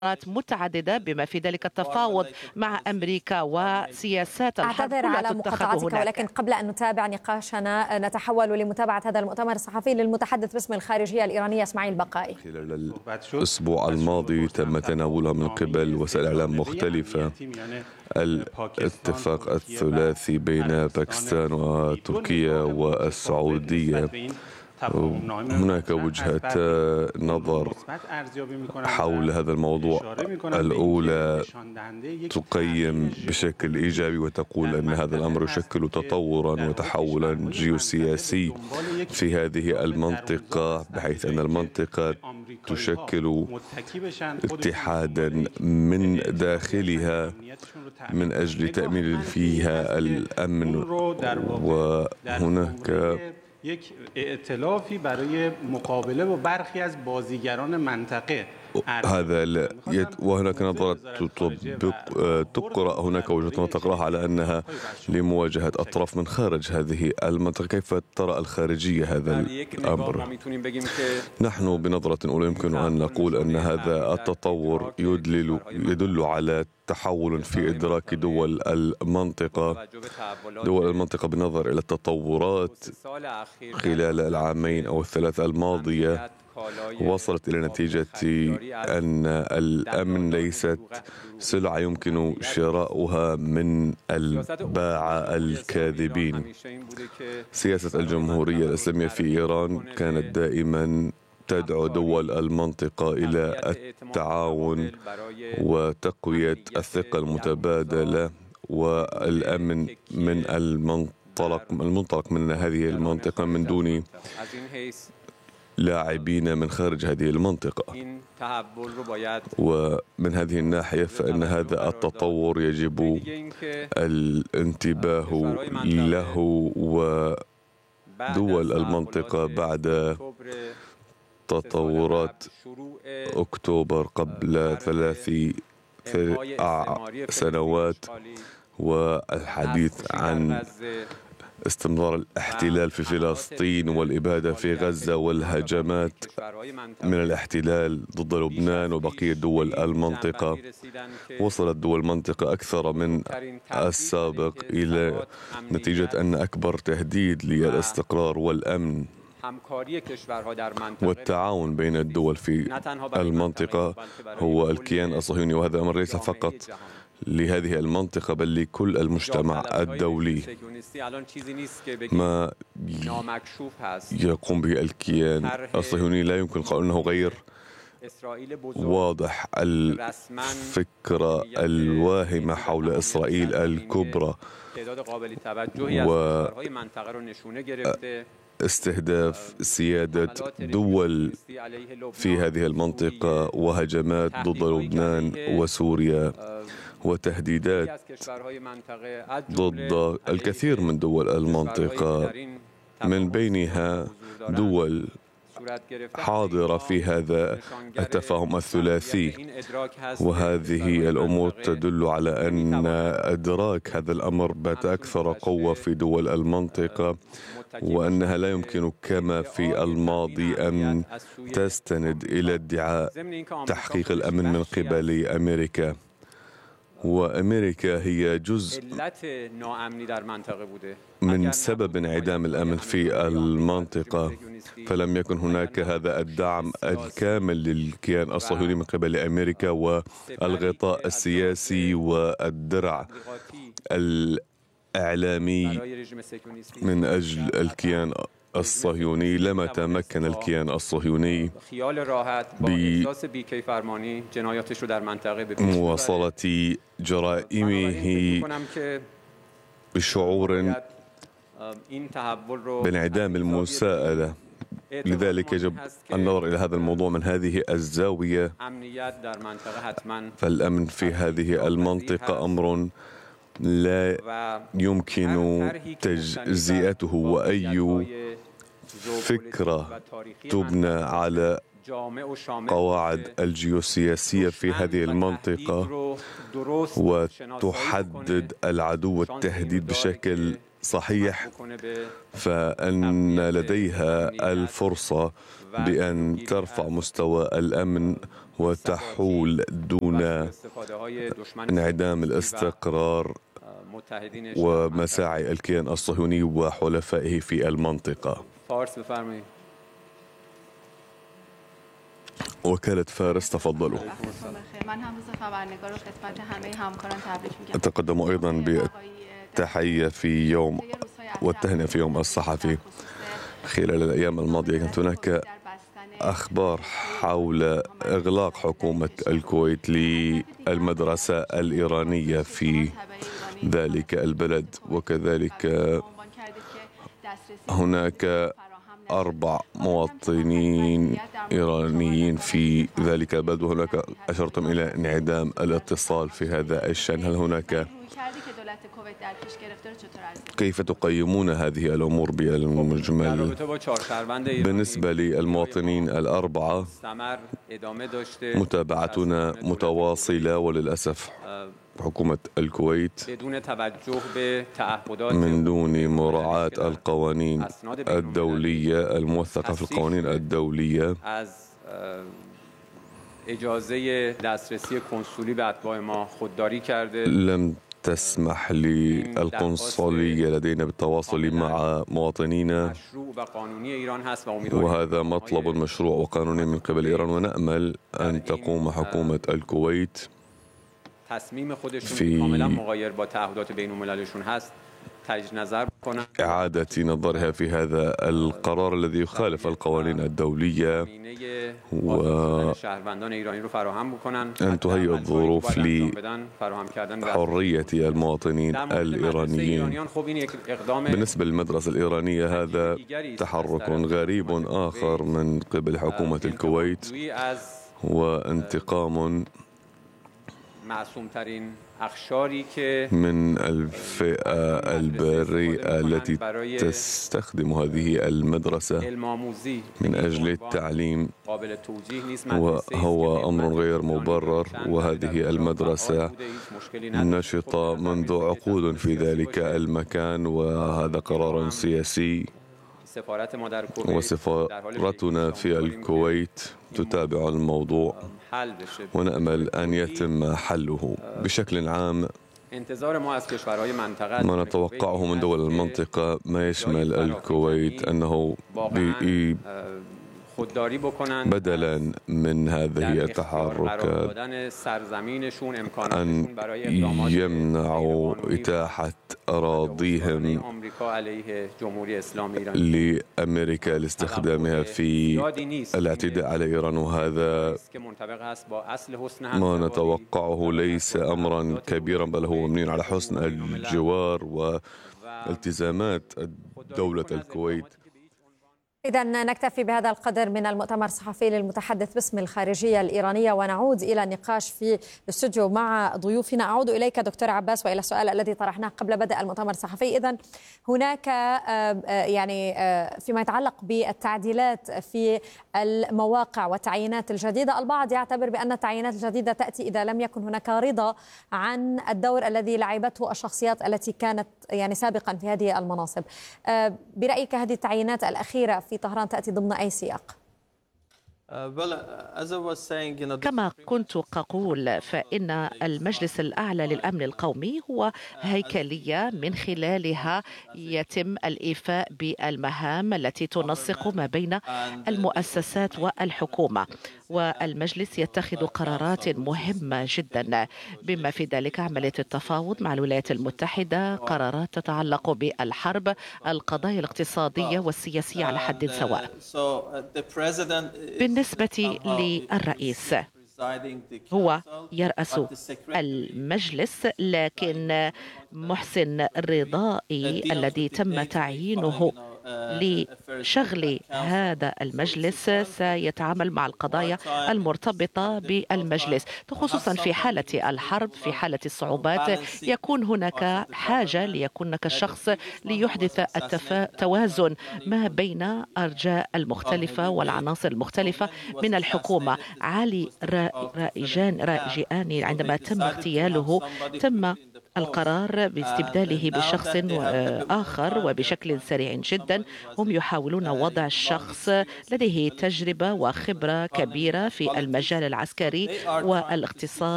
متعددة بما في ذلك التفاوض مع أمريكا وسياسات الحرب. أعتذر على مقاطعتك، ولكن قبل أن نتابع نقاشنا نتحول لمتابعة هذا المؤتمر الصحفي للمتحدث باسم الخارجية الإيرانية إسماعيل بقائي. خلال الأسبوع الماضي تم تناولها من قبل وسائل إعلام مختلفة الاتفاق الثلاثي بين باكستان وتركيا والسعودية. هناك وجهة نظر حول هذا الموضوع. الأولى تقيم بشكل إيجابي وتقول أن هذا الأمر يشكل تطورا وتحولا جيوسياسي في هذه المنطقة، بحيث أن المنطقة تشكل اتحادا من داخلها من أجل تأمين فيها الأمن، وهناك یک ائتلافی برای مقابله با برخی از بازیگران منطقه. هذا وهناك نظرة تقرأ، هناك وجهة نظر تقرأها على أنها لمواجهة أطراف من خارج هذه المنطقة. كيف ترى الخارجية هذا الأمر؟ نحن بنظرة أولى يمكن أن نقول أن هذا التطور يدل على تحول في إدراك دول المنطقة بالنظر إلى التطورات خلال العامين أو الثلاثة الماضية. وصلت إلى نتيجة أن الأمن ليست سلعة يمكن شراؤها من الباعة الكاذبين. سياسة الجمهورية الإسلامية في إيران كانت دائما تدعو دول المنطقة إلى التعاون وتقوية الثقة المتبادلة والأمن من المنطلق من هذه المنطقة من دون لاعبين من خارج هذه المنطقة. ومن هذه الناحية فإن هذا التطور يجب الانتباه له، ودول المنطقة بعد تطورات أكتوبر قبل 3 سنوات والحديث عن استمرار الاحتلال في فلسطين والإبادة في غزة والهجمات من الاحتلال ضد لبنان وبقية دول المنطقة، وصلت دول المنطقة أكثر من السابق إلى نتيجة أن أكبر تهديد للاستقرار والأمن والتعاون بين الدول في المنطقة هو الكيان الصهيوني. وهذا أمر ليس فقط لهذه المنطقة بل لكل المجتمع الدولي. ما يقوم به الكيان الصهيوني لا يمكن قول أنه غير واضح. الفكرة الواهمة حول إسرائيل الكبرى واستهداف سيادة دول في هذه المنطقة وهجمات ضد لبنان وسوريا وتهديدات ضد الكثير من دول المنطقة، من بينها دول حاضرة في هذا التفاهم الثلاثي. وهذه الأمور تدل على أن إدراك هذا الأمر بات أكثر قوة في دول المنطقة، وأنها لا يمكن كما في الماضي أن تستند إلى ادعاء تحقيق الأمن من قبل أمريكا. وأمريكا هي جزء من سبب انعدام الأمن في المنطقة، فلم يكن هناك هذا الدعم الكامل للكيان الصهيوني من قبل أمريكا، والغطاء السياسي والدرع الإعلامي من أجل الكيان الصهيوني. لما تمكن الكيان الصهيوني بمواصلة جرائمه بشعور بانعدام المساءلة. لذلك يجب النظر إلى هذا الموضوع من هذه الزاوية. فالأمن في هذه المنطقة أمر لا يمكن تجزئته، وأي فكرة تبنى على قواعد الجيوسياسية في هذه المنطقة وتحدد العدو والتهديد بشكل صحيح، فإن لديها الفرصة بأن ترفع مستوى الأمن وتحول دون انعدام الاستقرار ومساعي الكيان الصهيوني وحلفائه في المنطقة. وكالة فارس، تفضلوا. أتقدم أيضا بالتحية في يوم والتهنئة في يوم الصحفي. خلال الأيام الماضية كانت هناك أخبار حول إغلاق حكومة الكويت للمدرسة الإيرانية في ذلك البلد، وكذلك هناك 4 مواطنين إيرانيين في ذلك البلد، وهناك أشرتم إلى انعدام الاتصال في هذا الشأن. هل هناك كيف تقيمون هذه الأمور بالمجمل؟ بالنسبة للمواطنين 4 متابعتنا متواصلة، وللأسف حكومة الكويت من دون مراعاة القوانين الدولية الموثقة في القوانين الدولية لم تسمح للقنصلية لدينا بالتواصل مع مواطنينا، وهذا مطلب مشروع وقانوني من قبل إيران، ونأمل أن تقوم حكومة الكويت في إعادة نظرها في هذا القرار الذي يخالف القوانين الدولية، وأن تهيئ الظروف لحرية المواطنين الإيرانيين. بالنسبة للمدرسة الإيرانية، هذا تحرك غريب آخر من قبل حكومة الكويت، وانتقام من الفئة البريئة التي تستخدم هذه المدرسة من أجل التعليم، وهو أمر غير مبرر. وهذه المدرسة نشطة منذ عقود في ذلك المكان، وهذا قرار سياسي، وسفارتنا في الكويت تتابع الموضوع، ونأمل أن يتم حله. بشكل عام ما نتوقعه من دول المنطقة ما يشمل الكويت أنه بدلا من هذه التحركات أن يمنعوا إتاحة أراضيهم لأمريكا لاستخدامها في الاعتداء على إيران، وهذا ما نتوقعه ليس أمرا كبيرا، بل هو مبني على حسن الجوار والتزامات دولة الكويت. إذا نكتفي بهذا القدر من المؤتمر الصحفي للمتحدث باسم الخارجية الإيرانية، ونعود إلى النقاش في الاستوديو مع ضيوفنا. أعود إليك دكتور عباس وإلى السؤال الذي طرحناه قبل بدء المؤتمر الصحفي. إذا هناك يعني فيما يتعلق بالتعديلات في المواقع والتعيينات الجديدة، البعض يعتبر بأن التعيينات الجديدة تأتي إذا لم يكن هناك رضا عن الدور الذي لعبته الشخصيات التي كانت يعني سابقا في هذه المناصب. برأيك هذه التعيينات الأخيرة في طهران تأتي ضمن أي سياق؟ كما كنت أقول، فإن المجلس الأعلى للأمن القومي هو هيكلية من خلالها يتم الإيفاء بالمهام التي تنسق ما بين المؤسسات والحكومة، والمجلس يتخذ قرارات مهمة جدا بما في ذلك عملية التفاوض مع الولايات المتحدة، قرارات تتعلق بالحرب، القضايا الاقتصادية والسياسية على حد سواء. بالنسبة للرئيس، هو يرأس المجلس، لكن محسن الرضائي الذي تم تعيينه لشغل هذا المجلس سيتعامل مع القضايا المرتبطة بالمجلس، خصوصا في حالة الحرب، في حالة الصعوبات يكون هناك حاجة ليكون هناك شخص ليحدث التوازن ما بين أرجاء المختلفة والعناصر المختلفة من الحكومة. علي رائجان عندما تم اغتياله تم القرار باستبداله بشخص آخر وبشكل سريع جدا. هم يحاولون وضع شخص لديه تجربة وخبرة كبيرة في المجال العسكري والاقتصاد